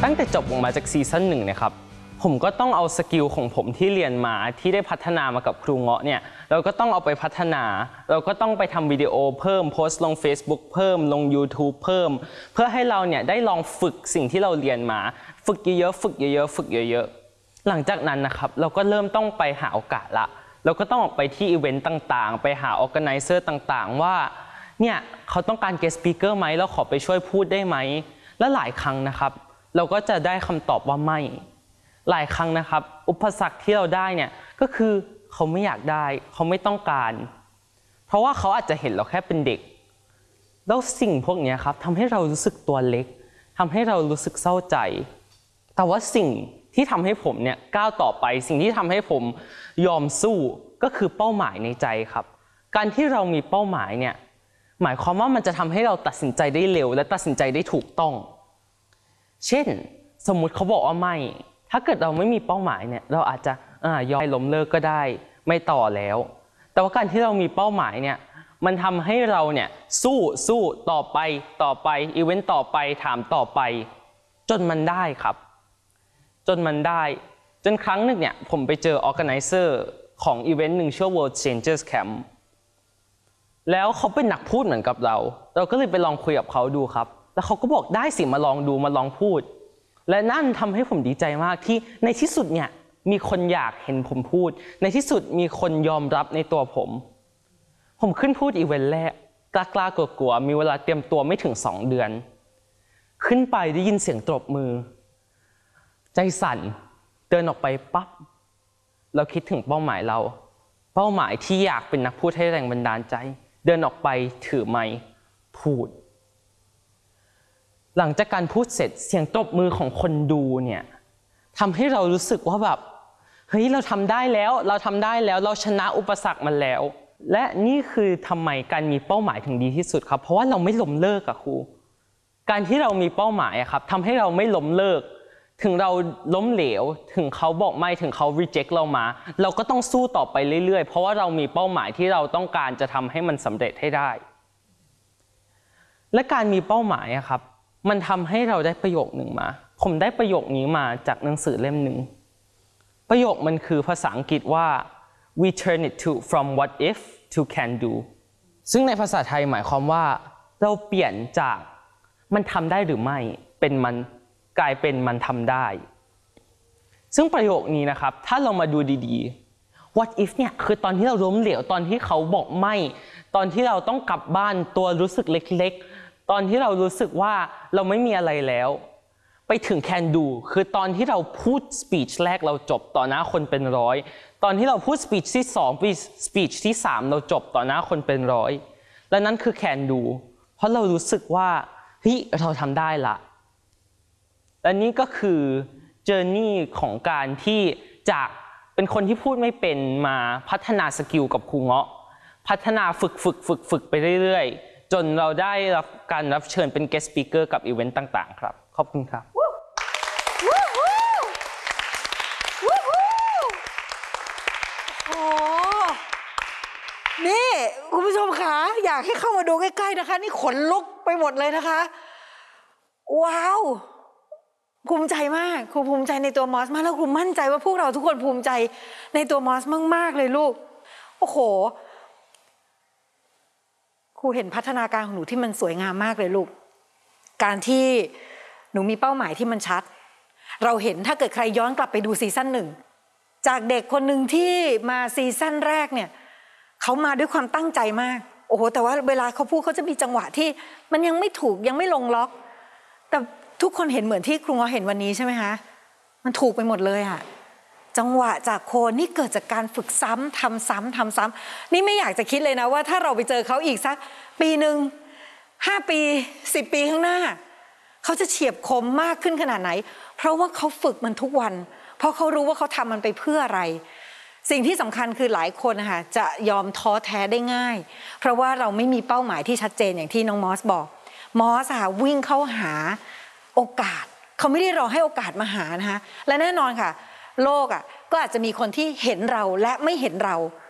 ตั้งแต่จบออกมาจากซีซั่น1นะครับผมก็ต้องเอาสกิลของผมที่เรียนมาที่ได้พัฒนามากับครูเงาะเนี่ยเราก็ต้องเอาไปพัฒนาเราก็ต้องไปทำวิดีโอเพิ่มโพสต์ลง Facebook เพิ่มลง YouTube เพิ่มเพื่อให้เราเนี่ยได้ลองฝึกสิ่งที่เราเรียนมาฝึกเยอะๆฝึกเยอะๆฝึกเยอะๆหลังจากนั้นนะครับเราก็เริ่มต้องไปหาโอกาสละเราก็ต้องออกไปที่อีเวนต์ต่างๆไปหา organizer ต่างๆว่าเนี่ยเขาต้องการ guest speaker ไหมเราขอไปช่วยพูดได้ไหมและหลายครั้งนะครับเราก็จะได้คำตอบว่าไม่หลายครั้งนะครับอุปสรรคที่เราได้เนี่ยก็คือเขาไม่อยากได้เขาไม่ต้องการเพราะว่าเขาอาจจะเห็นเราแค่เป็นเด็กแล้วสิ่งพวกนี้ครับทำให้เรารู้สึกตัวเล็กทำให้เรารู้สึกเศร้าใจแต่ว่าสิ่งที่ทำให้ผมเนี่ยก้าวต่อไปสิ่งที่ทำให้ผมยอมสู้ก็คือเป้าหมายในใจครับการที่เรามีเป้าหมายเนี่ยหมายความว่ามันจะทำให้เราตัดสินใจได้เร็วและตัดสินใจได้ถูกต้องเช่นสมมุติเขาบอกว่าไม่ถ้าเกิดเราไม่มีเป้าหมายเนี่ยเราอาจจะยอมล้มเลิกก็ได้ไม่ต่อแล้วแต่ว่าการที่เรามีเป้าหมายเนี่ยมันทำให้เราเนี่ยสู้ต่อไปอีเวนต์ต่อไปถามต่อไปจนมันได้ครับจนครั้งหนึ่งเนี่ยผมไปเจอ organizer ของอีเวนต์หนึ่งชื่อ World Changers Camp แล้วเขาเป็นนักพูดเหมือนกับเราก็เลยไปลองคุยกับเขาดูครับแล้วเขาก็บอกได้สิมาลองดูมาลองพูดและนั่นทำให้ผมดีใจมากที่ในที่สุดเนี่ยมีคนอยากเห็นผมพูดในที่สุดมีคนยอมรับในตัวผมขึ้นพูดอีเวนต์แรกกล้ากลัวมีเวลาเตรียมตัวไม่ถึง2 เดือนขึ้นไปได้ยินเสียงตบมือใจสั่นเดินออกไปปั๊บเราคิดถึงเป้าหมายเราเป้าหมายที่อยากเป็นนักพูดให้แรงบันดาลใจเดินออกไปถือไมค์พูดหลังจากการพูดเสร็จเสียงตบมือของคนดูเนี่ยทำให้เรารู้สึกว่าแบบเฮ้ยเราทำได้แล้วเราชนะอุปสรรคมันแล้วและนี่คือทำไมการมีเป้าหมายถึงดีที่สุดครับเพราะว่าเราไม่ล้มเลิกอะครูการที่เรามีเป้าหมายอะครับทำให้เราไม่ล้มเลิกถึงเราล้มเหลวถึงเขาบอกไม่ถึงเขา reject เรามาเราก็ต้องสู้ต่อไปเรื่อยๆเพราะว่าเรามีเป้าหมายที่เราต้องการจะทำให้มันสำเร็จให้ได้และการมีเป้าหมายอะครับมันทำให้เราได้ประโยคหนึ่งมาผมได้ประโยคนี้มาจากหนังสือเล่มหนึ่งประโยคมันคือภาษาอังกฤษว่า we turn it to from what if to can do ซึ่งในภาษาไทยหมายความว่าเราเปลี่ยนจากมันทำได้หรือไม่เป็นมันกลายเป็นมันทำได้ซึ่งประโยคนี้นะครับถ้าเรามาดูดีๆ what if เนี่ยคือตอนที่เราล้มเหลวตอนที่เขาบอกไม่ตอนที่เราต้องกลับบ้านตัวรู้สึกเล็กๆตอนที่เรารู้สึกว่าเราไม่มีอะไรแล้วไปถึง can do คือตอนที่เราพูด speech แรกเราจบต่อหน้าคนเป็นร้อยตอนที่เราพูด speech ที่2 speech ที่3เราจบต่อหน้าคนเป็นร้อยและนั่นคือ can do เพราะเรารู้สึกว่าเฮ้ยเราทำได้ละและนี่ก็คือ journey ของการที่จากเป็นคนที่พูดไม่เป็นมาพัฒนาสกิลกับครูเงาะพัฒนาฝึกไปเรื่อยๆจนเราได้รับการรับเชิญเป็น guest speaker กับอีเวนต์ต่างๆครับขอบคุณครับนี่คุณผู้ชมคะอยากให้เข้ามาดูใกล้ๆนะคะนี่ขนลุกไปหมดเลยนะคะว้าวภูมิใจมากครูภูมิใจในตัวมอสมากแล้วครูมั่นใจว่าพวกเราทุกคนภูมิใจในตัวมอสมากๆเลยลูกโอ้โหครูเห็นพัฒนาการของหนูที่มันสวยงามมากเลยลูกการที่หนูมีเป้าหมายที่มันชัดเราเห็นถ้าเกิดใครย้อนกลับไปดูซีซั่น1จากเด็กคนหนึ่งที่มาซีซั่นแรกเนี่ยเขามาด้วยความตั้งใจมากโอ้โหแต่ว่าเวลาเขาพูดเขาจะมีจังหวะที่มันยังไม่ถูกยังไม่ลงล็อกแต่ทุกคนเห็นเหมือนที่ครูเงาะเห็นวันนี้ใช่ไหมคะมันถูกไปหมดเลยอะจังหวะจากโคนนี่เกิดจากการฝึกซ้ำทำซ้ำนี่ไม่อยากจะคิดเลยนะว่าถ้าเราไปเจอเขาอีกสักปีหนึ่ง5 ปี10 ปีข้างหน้าเขาจะเฉียบคมมากขึ้นขนาดไหนเพราะว่าเขาฝึกมันทุกวันเพราะเขารู้ว่าเขาทำมันไปเพื่ออะไรสิ่งที่สำคัญคือหลายคนนะคะจะยอมท้อแท้ได้ง่ายเพราะว่าเราไม่มีเป้าหมายที่ชัดเจนอย่างที่น้องมอสบอกมอสค่ะวิ่งเข้าหาโอกาสเขาไม่ได้รอให้โอกาสมาหานะคะและแน่นอนค่ะโลกก็อาจจะมีคนที่เห็นเราและไม่เห็นเรา